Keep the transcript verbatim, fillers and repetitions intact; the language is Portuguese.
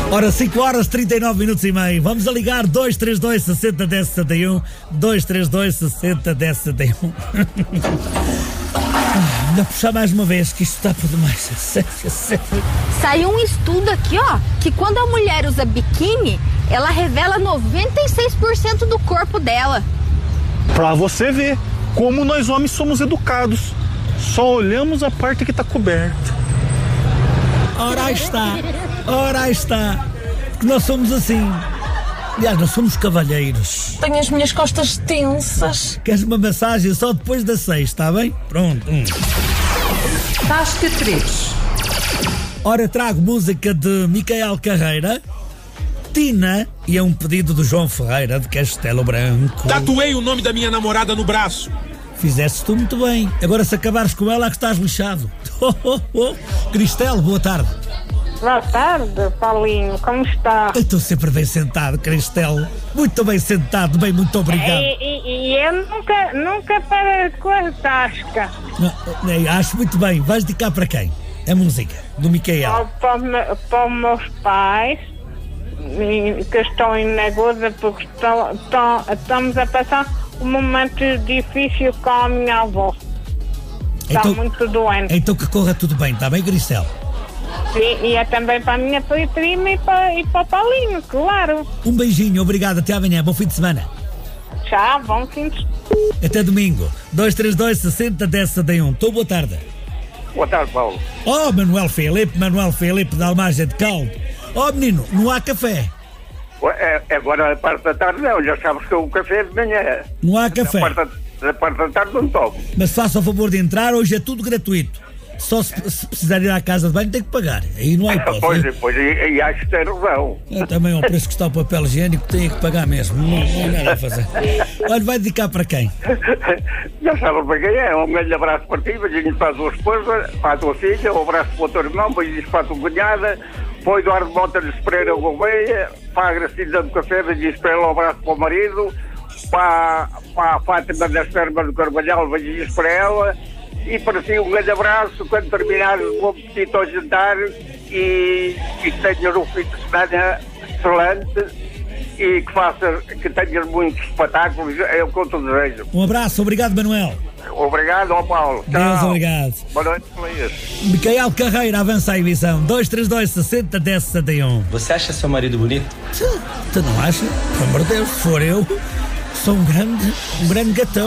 Ora, cinco horas, trinta e nove minutos e meio. Vamos a ligar dois três dois, sessenta, dez, sessenta e um. dois três dois, sessenta, dez, sessenta e um. Ainda puxar mais uma vez, que isto está por demais. Sério, sério. Saiu um estudo aqui, ó, que quando a mulher usa biquíni, ela revela noventa e seis por cento do corpo dela. Pra você ver como nós homens somos educados. Só olhamos a parte que tá coberta. Ora aí está, ora aí está. Que nós somos assim. Aliás, nós somos cavalheiros. Tenho as minhas costas tensas. Queres uma massagem só depois das seis, está bem? Pronto. Hum. Tasca três. Ora, trago música de Micael Carreira, Tina, e é um pedido do João Ferreira de Castelo Branco. Tatuei o nome da minha namorada no braço. Fizeste tu muito bem. Agora, se acabares com ela, é que estás lixado. Oh, oh, oh. Cristelo, boa tarde. Boa tarde, Paulinho, como está? Eu estou sempre bem sentado, Cristelo. Muito bem sentado, bem, muito obrigado. E, e, e eu nunca, nunca para com a tasca. Não, não, acho muito bem. Vais dedicar para quem? A música do Micael. Para, para os meus pais, que estão em Nagosa, porque estão, estão, estamos a passar um momento difícil com a minha avó. Está então, muito doente. Então que corra tudo bem, está bem, Cristelo? Sim, e é também para a minha prima e para, e para o Paulinho, claro. Um beijinho, obrigado, até amanhã, bom fim de semana. Tchau, bom fim de semana. Até domingo. dois três dois, sessenta, dez, setenta e um. Estou, boa tarde. Boa tarde, Paulo. Oh, Manuel Filipe, Manuel Filipe da Almagem de Caldo. Oh, menino, não há café? É, agora a parte da tarde não, já sabes que o café é de manhã. Não há café? A parte, da, a parte da tarde não tomo. Mas faça o favor de entrar, hoje é tudo gratuito. Só se, se precisar ir à casa de banho tem que pagar. Aí não há hipótese. Pois, pois, e, e acho que tem razão. Eu também ao preço que está o papel higiênico tem que pagar mesmo. Não, não há nada a fazer. Olha, vai dedicar para quem? Já sabes para quem é. Um grande abraço para ti, beijinhos para a tua esposa, para a tua filha, um abraço para o teu irmão, beijinhos para a tua cunhada, para o Eduardo Mota de Pereira Gouveia, para a Gracilda do Café, beijinhos para ela, um abraço para o marido, para, para a Fátima das Termas do Carvalhal, beijinhos para ela. E para ti um grande abraço, quando terminares um bom apetite ao jantar e, e que tenhas um fim de semana excelente e que faças, que tenhas muitos espetáculos, é o que eu te desejo. Um abraço, obrigado, Manuel. Obrigado ao Paulo. Deus, obrigado. Boa noite, feliz. Micael Carreira, avança a emissão. dois três dois, sessenta, dez, sessenta e um. Você acha seu marido bonito? Tu não acha? Pelo amor de Deus, se for eu, sou um grande, um grande gatão.